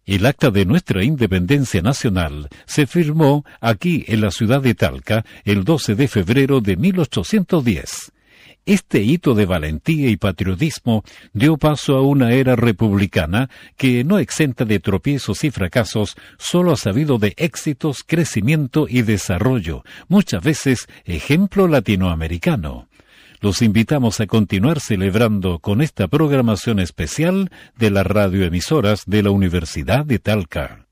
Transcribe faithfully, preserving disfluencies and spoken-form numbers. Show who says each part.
Speaker 1: El acta de nuestra independencia nacional se firmó aquí en la ciudad de Talca el doce de febrero de mil ochocientos diez. Este hito de valentía y patriotismo dio paso a una era republicana que, no exenta de tropiezos y fracasos, solo ha sabido de éxitos, crecimiento y desarrollo, muchas veces ejemplo latinoamericano. Los invitamos a continuar celebrando con esta programación especial de las radioemisoras de la Universidad de Talca.